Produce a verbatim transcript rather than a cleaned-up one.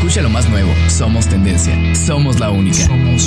Escucha lo más nuevo. Somos tendencia. Somos la única. Somos